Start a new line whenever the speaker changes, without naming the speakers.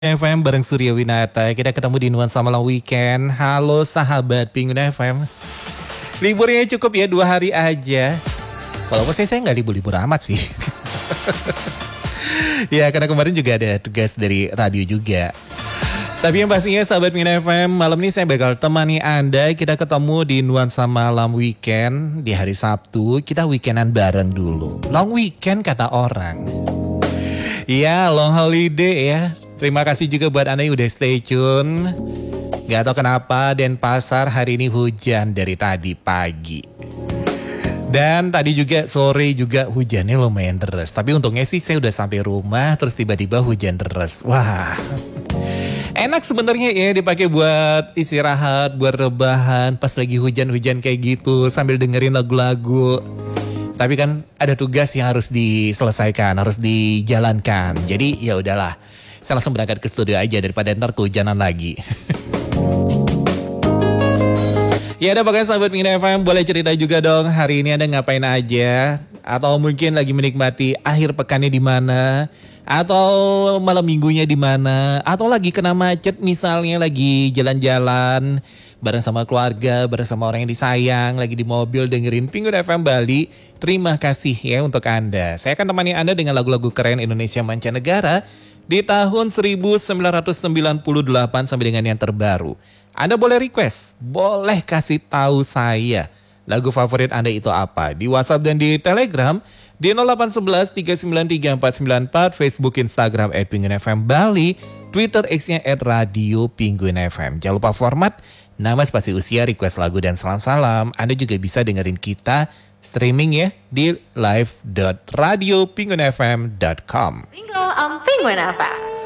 FM bareng Surya Winata. Kita ketemu di Nuansa Malam Weekend. Halo sahabat Pengun FM. Liburnya cukup ya 2 hari aja. Walaupun saya nggak libur-libur amat sih. Ya karena kemarin juga ada tugas dari radio juga. Tapi yang pastinya sahabat Pengun FM, malam ini saya bakal temani Anda. Kita ketemu di Nuansa Malam Weekend di hari Sabtu. Kita weekendan bareng dulu. Long weekend kata orang. Iya, long holiday ya. Terima kasih juga buat Anda yang udah stay tune. Gak tau kenapa Denpasar hari ini hujan dari tadi pagi. Dan tadi juga sore juga hujannya lumayan deras. Tapi untungnya sih saya udah sampai rumah terus tiba-tiba hujan deras. Wah, enak sebenarnya ya dipakai buat istirahat, buat rebahan pas lagi hujan-hujan kayak gitu sambil dengerin lagu-lagu. Tapi kan ada tugas yang harus diselesaikan, harus dijalankan. Jadi ya udahlah. Saya langsung berangkat ke studio aja daripada ntar kehujanan lagi. Ya udah pokoknya sahabat Pengun FM boleh cerita juga dong hari ini Anda ngapain aja. Atau mungkin lagi menikmati akhir pekannya di mana. Atau malam minggunya di mana. Atau lagi kena macet misalnya lagi jalan-jalan. Bareng sama keluarga, bareng sama orang yang disayang. Lagi di mobil dengerin Pengun FM Bali. Terima kasih ya untuk Anda. Saya akan temani Anda dengan lagu-lagu keren Indonesia mancanegara. Di tahun 1998 sampai dengan yang terbaru. Anda boleh request, boleh kasih tahu saya lagu favorit Anda itu apa. Di WhatsApp dan di Telegram di 0811 393 494, Facebook, Instagram @pengunfm Bali, Twitter X-nya @radio Pengun FM. Jangan lupa format, nama, spasi usia, request lagu dan salam-salam. Anda juga bisa dengerin kita streaming ya di live.radiopingunfm.com.
Bingo, Pengun FM.